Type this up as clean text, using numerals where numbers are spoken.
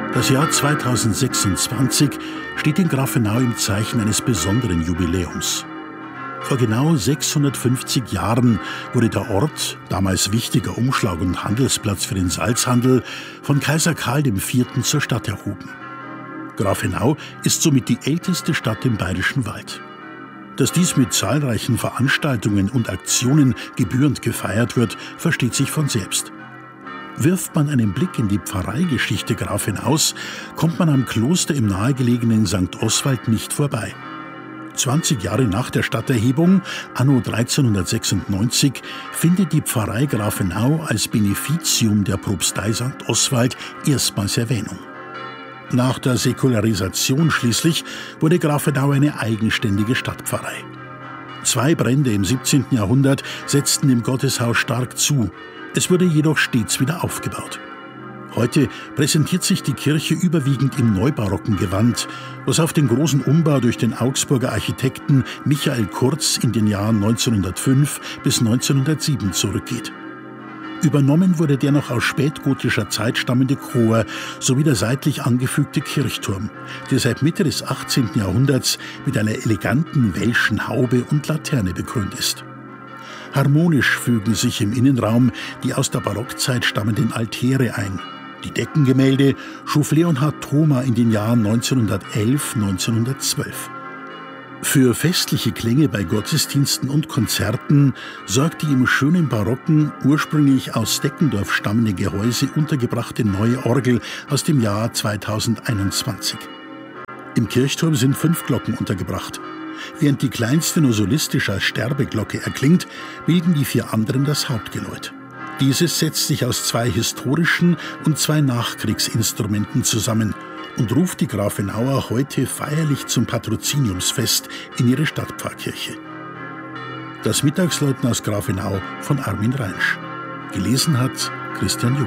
Das Jahr 2026 steht in Grafenau im Zeichen eines besonderen Jubiläums. Vor genau 650 Jahren wurde der Ort, damals wichtiger Umschlag- und Handelsplatz für den Salzhandel, von Kaiser Karl IV. Zur Stadt erhoben. Grafenau ist somit die älteste Stadt im Bayerischen Wald. Dass dies mit zahlreichen Veranstaltungen und Aktionen gebührend gefeiert wird, versteht sich von selbst. Wirft man einen Blick in die Pfarreigeschichte Grafenaus, kommt man am Kloster im nahegelegenen St. Oswald nicht vorbei. 20 Jahre nach der Stadterhebung, anno 1396, findet die Pfarrei Grafenau als Beneficium der Propstei St. Oswald erstmals Erwähnung. Nach der Säkularisation schließlich wurde Grafenau eine eigenständige Stadtpfarrei. 2 Brände im 17. Jahrhundert setzten dem Gotteshaus stark zu. Es wurde jedoch stets wieder aufgebaut. Heute präsentiert sich die Kirche überwiegend im neubarocken Gewand, was auf den großen Umbau durch den Augsburger Architekten Michael Kurz in den Jahren 1905 bis 1907 zurückgeht. Übernommen wurde der noch aus spätgotischer Zeit stammende Chor sowie der seitlich angefügte Kirchturm, der seit Mitte des 18. Jahrhunderts mit einer eleganten welschen Haube und Laterne bekrönt ist. Harmonisch fügen sich im Innenraum die aus der Barockzeit stammenden Altäre ein. Die Deckengemälde schuf Leonhard Thoma in den Jahren 1911–1912. Für festliche Klänge bei Gottesdiensten und Konzerten sorgt die im schönen barocken, ursprünglich aus Deckendorf stammende Gehäuse untergebrachte neue Orgel aus dem Jahr 2021. Im Kirchturm sind 5 Glocken untergebracht. Während die kleinste nur solistisch als Sterbeglocke erklingt, bilden die 4 anderen das Hauptgeläut. Dieses setzt sich aus 2 historischen und 2 Nachkriegsinstrumenten zusammen und ruft die Grafenauer heute feierlich zum Patroziniumsfest in ihre Stadtpfarrkirche. Das Mittagsläuten aus Grafenau von Armin Reinsch. Gelesen hat Christian Jung.